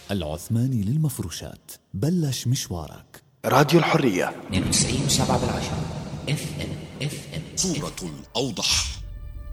العثماني للمفروشات، بلش مشوارك. راديو الحرية 92.7 اف ام صورة أوضح.